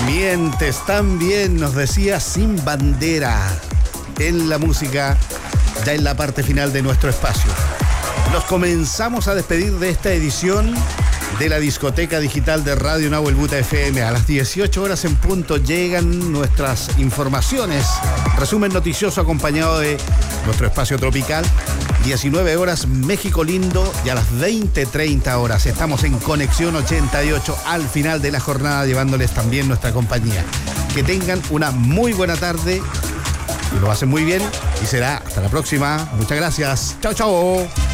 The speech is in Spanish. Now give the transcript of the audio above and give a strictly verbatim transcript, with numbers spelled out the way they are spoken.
Mientes también, nos decía Sin Bandera en la música, ya en la parte final de nuestro espacio. Nos comenzamos a despedir de esta edición de la discoteca digital de Radio Nahuel Buta F M. A las dieciocho horas en punto llegan nuestras informaciones. Resumen noticioso acompañado de nuestro espacio tropical. diecinueve horas México Lindo y a las veinte treinta horas estamos en Conexión ochenta y ocho al final de la jornada llevándoles también nuestra compañía. Que tengan una muy buena tarde y lo hacen muy bien y será hasta la próxima. Muchas gracias. Chao, chao.